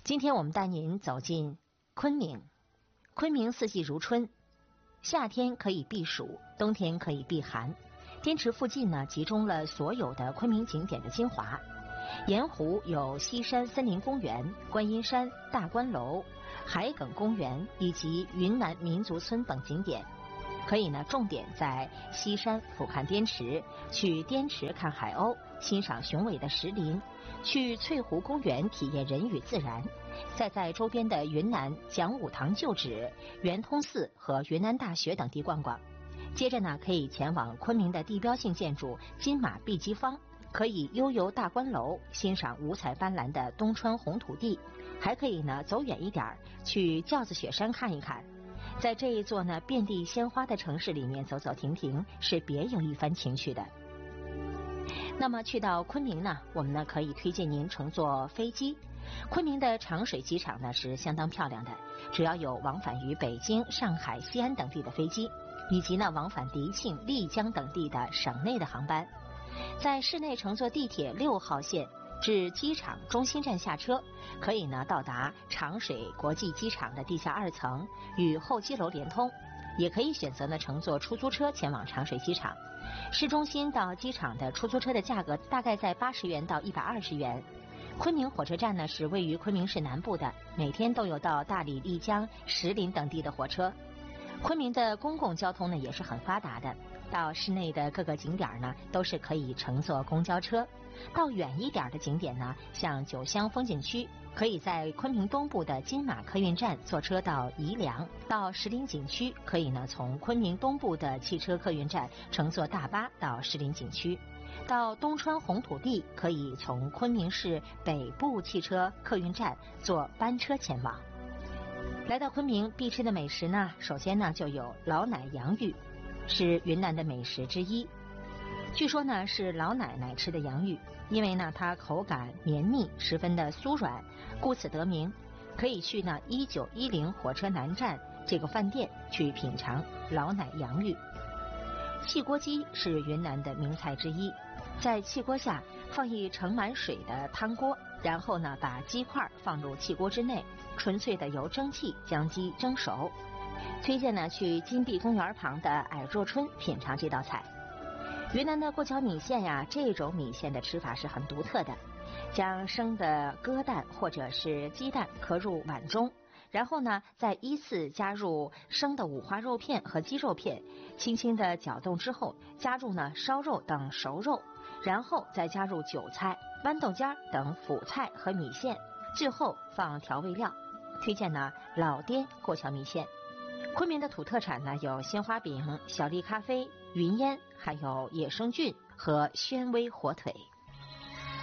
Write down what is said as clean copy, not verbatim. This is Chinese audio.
今天我们带您走进昆明。昆明四季如春，夏天可以避暑，冬天可以避寒。滇池附近呢，集中了所有的昆明景点的精华。沿湖有西山森林公园、观音山、大观楼、海埂公园以及云南民族村等景点。可以呢，重点在西山俯瞰滇池，去滇池看海鸥，欣赏雄伟的石林，去翠湖公园体验人与自然，再在周边的云南讲武堂旧址、圆通寺和云南大学等地逛逛。接着呢，可以前往昆明的地标性建筑金马碧鸡坊，可以悠游大观楼，欣赏五彩斑斓的东川红土地，还可以呢走远一点，去轿子雪山看一看。在这一座呢遍地鲜花的城市里面走走停停，是别有一番情趣的。那么去到昆明呢，我们呢可以推荐您乘坐飞机。昆明的长水机场呢是相当漂亮的，主要有往返于北京、上海、西安等地的飞机，以及呢往返迪庆、丽江等地的省内的航班。在市内乘坐地铁6号线至机场中心站下车，可以呢到达长水国际机场的地下2层，与候机楼连通。也可以选择呢乘坐出租车前往长水机场。市中心到机场的出租车的价格大概在80元到120元。昆明火车站呢是位于昆明市南部的，每天都有到大理、丽江、石林等地的火车。昆明的公共交通呢也是很发达的，到市内的各个景点呢都是可以乘坐公交车。到远一点的景点呢，像九乡风景区，可以在昆明东部的金马客运站坐车到宜良；到石林景区，可以呢从昆明东部的汽车客运站乘坐大巴到石林景区；到东川红土地，可以从昆明市北部汽车客运站坐班车前往。来到昆明必吃的美食呢，首先呢就有老奶洋芋，是云南的美食之一。据说呢是老奶奶吃的洋芋，因为呢它口感绵密，十分的酥软，故此得名。可以去呢1910火车南站这个饭店去品尝老奶洋芋。汽锅鸡是云南的名菜之一，在汽锅下放一盛满水的汤锅，然后呢把鸡块放入汽锅之内，纯粹的由蒸汽将鸡蒸熟。推荐呢去金碧公园旁的矮若春品尝这道菜。云南的过桥米线呀，这种米线的吃法是很独特的，将生的鸽蛋或者是鸡蛋壳入碗中，然后呢再依次加入生的五花肉片和鸡肉片，轻轻的搅动之后，加入呢烧肉等熟肉，然后再加入韭菜、豌豆尖等辅菜和米线，最后放调味料。推荐呢老滇过桥米线。昆明的土特产呢有鲜花饼、小粒咖啡、云烟，还有野生菌和宣威火腿。